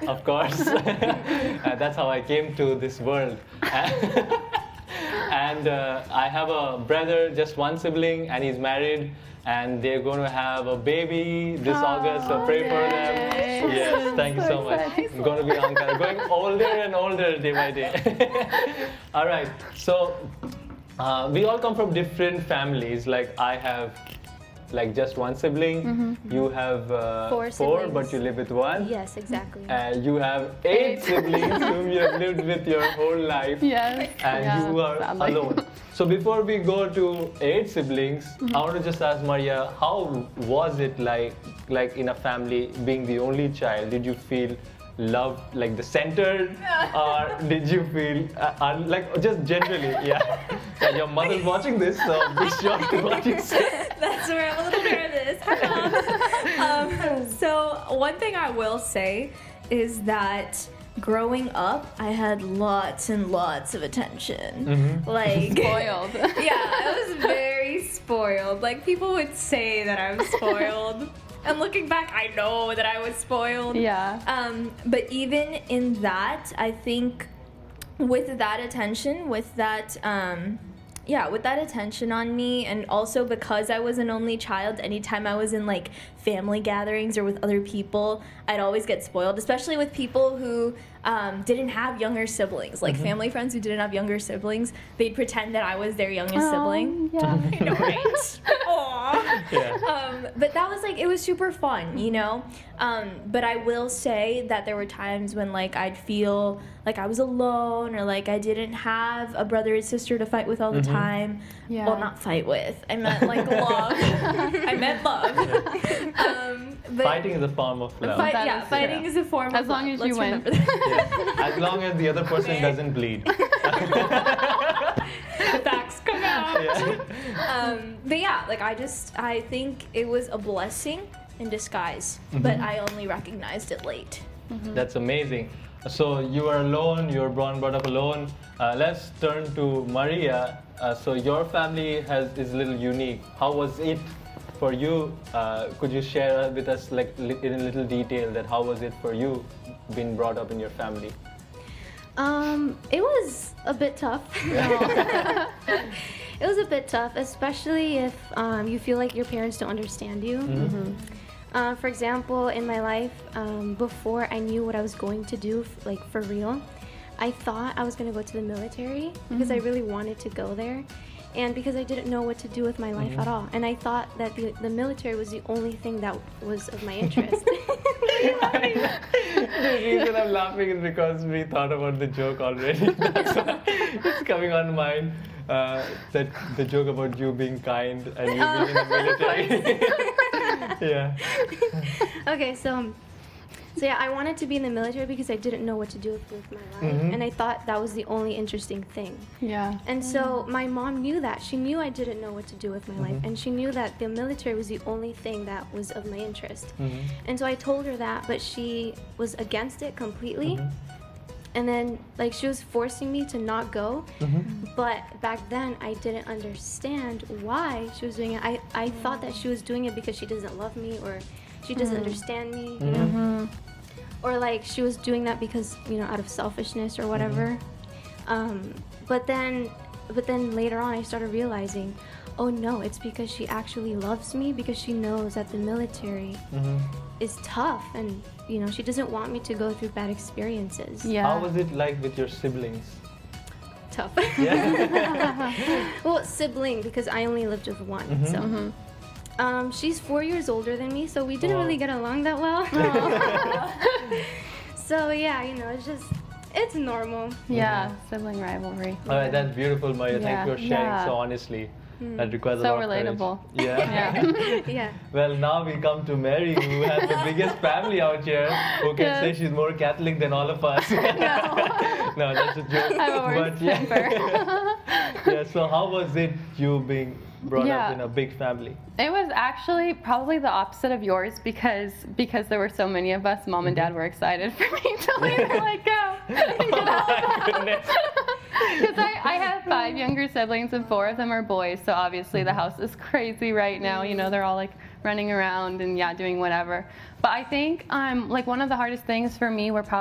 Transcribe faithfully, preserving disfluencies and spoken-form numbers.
of course. uh, that's how I came to this world. And uh, I have a brother, just one sibling, and he's married. And they're going to have a baby this Aww, August, so pray for them. yay. Yes, thank you so much. I'm going to be uncle, going older and older day by day. All right, so uh, we all come from different families. Like I have like just one sibling. Mm-hmm. You have uh, four, four, but you live with one. Yes, exactly. And you have eight, eight. siblings whom you have lived with your whole life. Yes. And yeah, you are sadly. alone. So before we go to eight siblings, mm-hmm. I want to just ask Maria, how was it like, like in a family being the only child? Did you feel loved, like the center, or did you feel uh, un- like just generally? Yeah. yeah. Your mother's watching this, so be sure to what you say. That's where I'm a little nervous. Hi, Mom. um, so one thing I will say is that growing up, I had lots and lots of attention. Mm-hmm. Like spoiled. Yeah, I was very spoiled. Like people would say that I was spoiled. And looking back, I know that I was spoiled. Yeah. Um, but even in that, I think with that attention, with that, um, yeah, with that attention on me, and also because I was an only child, anytime I was in like family gatherings or with other people, I'd always get spoiled, especially with people who um, didn't have younger siblings, like mm-hmm. family friends who didn't have younger siblings. They'd pretend that I was their youngest oh, sibling. Yeah. I know, right? Aww. Yeah. Um, but that was like, it was super fun, you know? Um, but I will say that there were times when like I'd feel like I was alone, or like I didn't have a brother and sister to fight with all the mm-hmm. time. Yeah. Well, not fight with. I meant like love. I meant love. um, but Fighting is a form of love. Fight, That yeah, is fighting true. is a form as of long love. as Let's you win. remember that. Yeah. As long as the other person doesn't bleed. Facts come out. Yeah. Um, but yeah, like I just, I think it was a blessing in disguise, mm-hmm. but I only recognized it late. Mm-hmm. That's amazing. So you are alone, you were born, brought up alone. Uh, let's turn to Maria. Uh, so your family has is a little unique. How was it for you? Uh, could you share with us, like li- in a little detail, that how was it for you being brought up in your family? Um, it was a bit tough. It was a bit tough, especially if um, you feel like your parents don't understand you. Mm-hmm. Mm-hmm. Uh, for example, in my life, um, before I knew what I was going to do, f- like for real, I thought I was going to go to the military because Mm-hmm. I really wanted to go there, and because I didn't know what to do with my life Mm-hmm. at all. And I thought that the, the military was the only thing that was of my interest. The reason I'm laughing is because we thought about the joke already. That's why it's coming on mind. Uh, that the joke about you being kind and you being in the military. Yeah. Okay, so so yeah, I wanted to be in the military because I didn't know what to do with, with my life, Mhm. and I thought that was the only interesting thing. Yeah. And so my mom knew that. She knew I didn't know what to do with my life, Mhm. and she knew that the military was the only thing that was of my interest. Mhm. And so I told her that, but she was against it completely. Mhm. And then like she was forcing me to not go. Mhm. But back then I didn't understand why she was doing it. I, I thought that she was doing it because she doesn't love me, or she doesn't understand me, you know? Mm-hmm. Or like she was doing that because, you know, out of selfishness or whatever. Um, but then but then later on I started realizing, oh no, it's because she actually loves me, because she knows that the military Mhm. is tough, and you know, she doesn't want me to go through bad experiences. Yeah. How was it like with your siblings? Tough. Yeah. Well, sibling, because I only lived with one. Mhm. So Mm-hmm. um, she's four years older than me, so we didn't Oh. really get along that well. So yeah, you know, it's just, it's normal. Yeah. Sibling rivalry. All right, that's beautiful, Maria. Thank Yeah. you for sharing Yeah. so honestly. That requires a So lot of courage. relatable. Yeah. Yeah. Yeah. Well, now we come to Mary, who has the biggest family out here, who can Yes. say she's more Catholic than all of us. No, that's a joke. I have a worse But yeah. temper. Yeah. So how was it you being brought Yeah. up in a big family? It was actually probably the opposite of yours, because because there were so many of us, mom and dad were excited for me to leave and like go. Oh my goodness. Because I, I have five younger siblings and four of them are boys, so obviously the house is crazy right now. You know, they're all like running around and yeah, doing whatever. But I think um, like one of the hardest things for me were probably